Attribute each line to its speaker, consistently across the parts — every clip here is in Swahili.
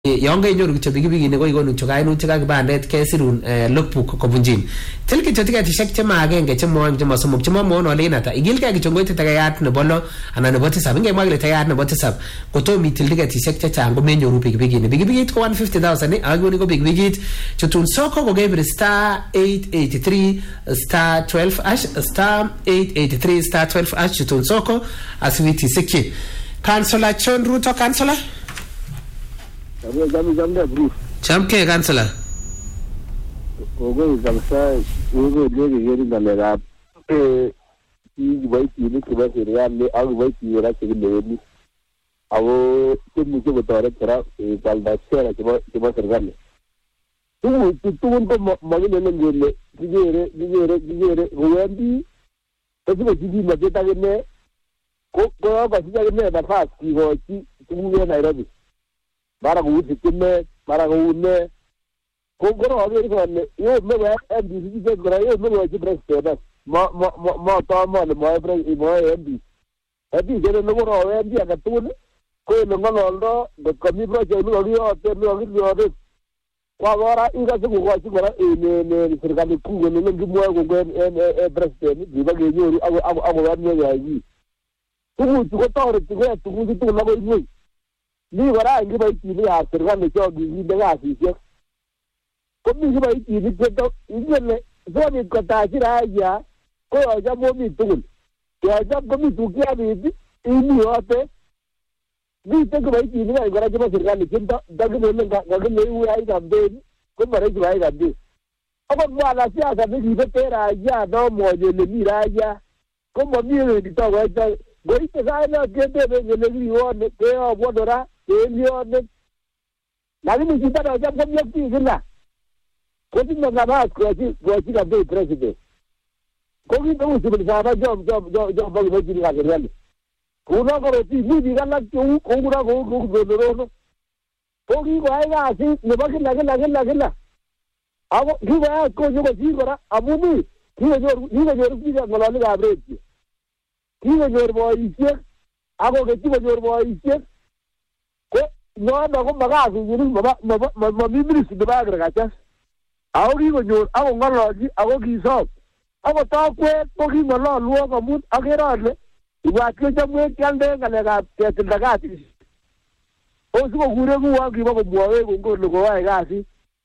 Speaker 1: yon kenyoru kityo pikipikini ko ikonu kityo kainutik ak kibandet kesirun logbook kobunjin. Til kityo tiketishek chema agenge chemwoin chema somok chemamwon ole inata. Igilgei kityo ngoite takayat nebo lo anan nebo tisab. Ingemwa kele takayat nebo tisab kotom itil tiketishek chechang komenyoru pikipikini. Pikipikit ko 150,000 ak ko pikipikit chutun soko ko gebir star 883 star 12 ash star 883 star 12 ash chutun soko aswiti sikki. Councillor John Ruto, Councillor? Chamke, Councillor.
Speaker 2: Ogo kamsa ogo lege yeri galera ti baiti ni kuba seriale agu baiti era segile awo temu ke botare tera balda sera ke ba sergale tu ko magile ngele digere wendi to di mageta ne ko ba sija ne ba fast ki go ti tu Nairobi bara go sikime bara go ne ko goro ave ko ne yo me wa MD ke gora yo me wa ki president ma ta ma le ma pre mo MD gere no goro MD aga tu ko no ngolo do komi project no yo te no yo kwa gora inga su ko ci gora ne serikali ku ne ngi mo ko president di ba ge yo ago wa ne ya yi tu ko tawre tu na ko yi ni gora ngi ba ti ni a serikali ko gi de ga si je ko mi ba ti ni to ingele zo ni ko ta jira ya ko ya mo mi tu ya ja ko mi tu ya ni ni ote ni te ko ba ti ni gora je ba serikali kinta da ge ne ga ne u ai ga be ko mare ju ai ga be ko ba la sia ga ni be tera ya do mo je le mi ra ya ko mo mi ni to ga ja go ite ga na ge de ne ni o ne ke o bodora Elione nani mjita na jambo mjaki gina ko ti na ba ko ti ga be president ko ki to usibili sa jom ba ba ji ga gele ko na ko ti ni ga la ko gura ko no ko ki ga ga si ne ba gila abo ki ga ko jo ko ji gora abuni ki ga jo ki ga ngala ni ga brechi ki ga jo bo ise abo ke ti ga jo bo ise ko no ko magazi yiri ma bibiri si ba gracha auri ko jor ago ngalo ji ago ki so ago to ko ki ngalo luo ko mut agera le wa ke jamwe kande ngale ga te daga ti o su ko gure ku wa ki ba ko buawe ko ngo lo wa ga si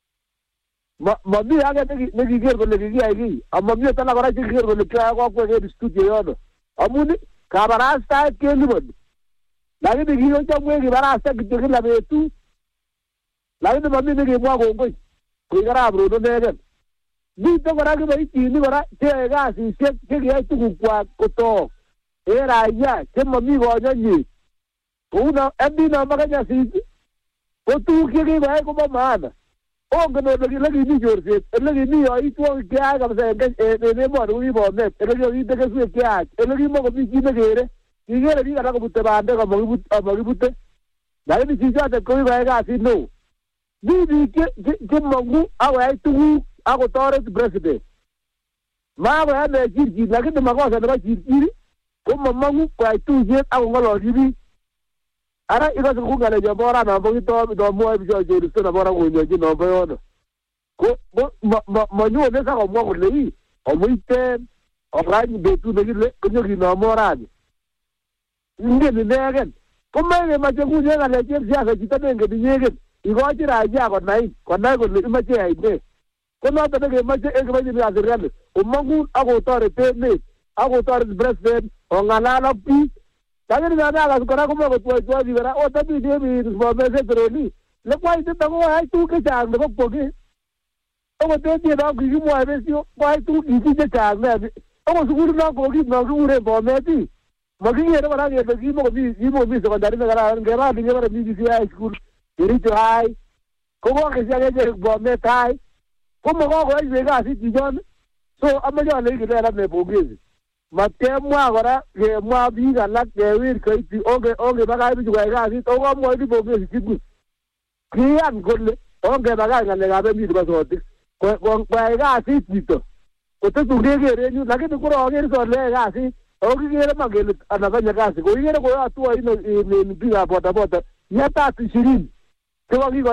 Speaker 2: ma bi aga ne ki ger ko le ki ai ki amma bi ta la bara ki ger ko le ka ko ke studio yodo amuni ka bara sta ke libon lagi de giyo jamwe ki bara sta ki de la betu lagi de mami de ki mwa ko ngoi ko gara bro do negen ni to gara ki bai ti ni gara che ga si che ki ai tu kwa ko to era ya che mami go nyi ko na ebi na maganya si ko tu ki bai ko ba mana o gno de lagi ni jorse lagi ni ai tu ki ai ga se ne mo ru ni bo ne lagi de ke su ki ai lagi mo ko bi ki ne gere igere di gara ko butte bande ko mo butte dai ni ci jate ko ba ga si no di ke mongu awa tu ako tore president ma ba ne ji la ke ma ko sa ba ji ko mongu ko tu je ako ngolo di ara iko ko ngale jo bora na bo to do mo bi jo sto na bora ko nyo ji no ba yo ko mo nyu ne sa ko mo ko le o mo ite o ga ni be tu de le ko nyo ki no mo ra ngene negen ko mege ma jengu nega le jer sia ga jita nge bi negen igo jira ja ko nai ko le ma je ai de ko no ta nge ma je e ga ni azirale o mangu ago tore te ne ago tore president o ngala la pi ta ni na ga ko ra ko mo ko to di vera o ta bi de bi mo me se troni le kwai de ta ko ai tu ke ja ne ko pogi o ko te di da ki mo ai be si o kwai tu ki ki je ja ne o ko su ku na ko ki no ku re bo me ti magi era bara ge gi mo so dari negara ngera di ngera di high school iri to high ko ke ja ge bo me tai ko mo ko ge ga si ti jon so amaja le ge la me bogezi mate mo agora ge mo bi ga la ge wir ko ti oge ba ga bi ga si to ko mo di bogezi ti gu kian golle oge ba ga ngale ga be mi ba so ti ko ga si ti to ko to ge re ni la ge ko ro ge so le ga si ogi gere magele anafanya kazi ko igere ko atu ino ni biga boda ya tatu 20 kwa